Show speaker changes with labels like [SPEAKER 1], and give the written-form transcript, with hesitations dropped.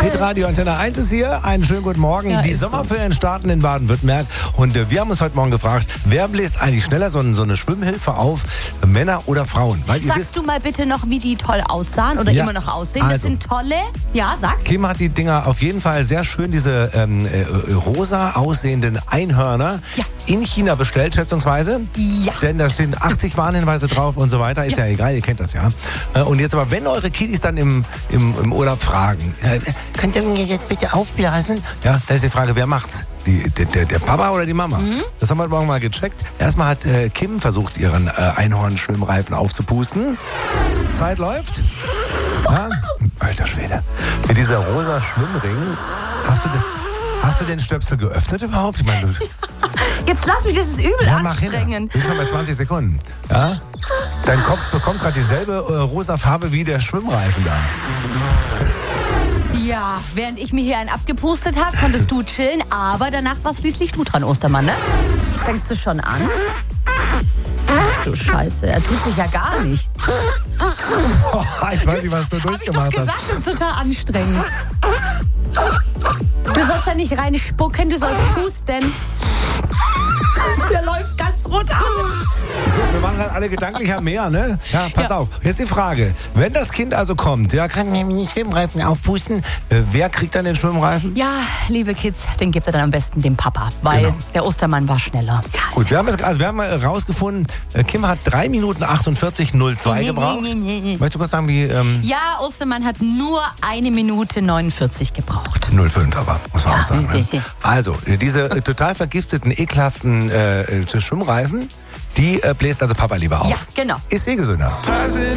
[SPEAKER 1] Hitradio Antenne 1 ist hier. Einen schönen guten Morgen.
[SPEAKER 2] Ja,
[SPEAKER 1] Die
[SPEAKER 2] ist so.
[SPEAKER 1] Sommerferien starten in Baden-Württemberg. Und wir haben uns heute Morgen gefragt, wer bläst eigentlich schneller so eine Schwimmhilfe auf? Männer oder Frauen? Weil ihr
[SPEAKER 2] Sagst
[SPEAKER 1] wisst,
[SPEAKER 2] du mal bitte noch, wie die toll aussahen oder
[SPEAKER 1] Ja,
[SPEAKER 2] immer noch aussehen? Das
[SPEAKER 1] also.
[SPEAKER 2] sind tolle. Ja, sag's.
[SPEAKER 1] Kim hat die Dinger auf jeden Fall sehr schön, diese rosa aussehenden Einhörner
[SPEAKER 2] Ja.
[SPEAKER 1] in China bestellt, schätzungsweise.
[SPEAKER 2] Ja.
[SPEAKER 1] Denn da stehen 80 Warnhinweise drauf und so weiter. Ist ja egal, ihr kennt das ja. Und jetzt aber, wenn eure Kiddies dann im Urlaub fragen, könnt ihr mir jetzt bitte aufblasen? Ja, da ist die Frage, wer macht's? Der Papa oder die Mama? Das haben wir heute Morgen mal gecheckt. Erstmal hat Kim versucht, ihren Einhorn-Schwimmreifen aufzupusten. Zeit läuft. Ja? Alter Schwede. Mit dieser rosa Schwimmring. Hast du den Stöpsel geöffnet überhaupt? Ich meine,
[SPEAKER 2] Jetzt lass mich, das ist übel
[SPEAKER 1] mach hin.
[SPEAKER 2] anstrengend.
[SPEAKER 1] Wir sind schon bei 20 Sekunden. Ja? Dein Kopf bekommt gerade dieselbe rosa Farbe wie der Schwimmreifen da.
[SPEAKER 2] Ja, während ich mir hier einen abgepustet habe, konntest du chillen, aber danach warst schließlich du dran, Ostermann, ne? Fängst du schon an? Ach du Scheiße, er tut sich ja gar nichts.
[SPEAKER 1] Ich weiß nicht, was du
[SPEAKER 2] Hab ich doch
[SPEAKER 1] durchgemacht hast.
[SPEAKER 2] gesagt, das ist total anstrengend. Du sollst ja nicht rein spucken, du sollst pusten. Der läuft ganz rot an.
[SPEAKER 1] So, wir waren gerade alle gedanklich am Meer, ne? Ja, pass auf. Jetzt die Frage. Wenn das Kind also kommt, ja, kann mir den Schwimmreifen aufpusten. Wer kriegt dann den Schwimmreifen?
[SPEAKER 2] Ja, liebe Kids, den gibt er dann am besten dem Papa, weil
[SPEAKER 1] Genau.
[SPEAKER 2] der Ostermann war schneller. Ja,
[SPEAKER 1] Gut, wir haben rausgefunden, Kim hat 3 Minuten 48,02 gebraucht. Möchtest du kurz sagen, wie...
[SPEAKER 2] Ja, Ostermann hat nur 1 Minute 49 gebraucht.
[SPEAKER 1] 05 aber, muss man auch sagen. Ne?
[SPEAKER 2] sehr.
[SPEAKER 1] Also, diese total vergifteten, ekelhaften Schwimmreifen, die bläst also Papa lieber auf.
[SPEAKER 2] Ja, genau.
[SPEAKER 1] Ist gesünder.